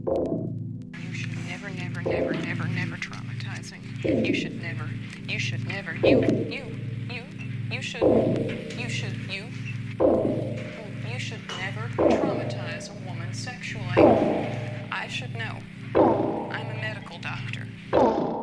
You should never, never, never, never, never traumatizing. You should never, you should never, you should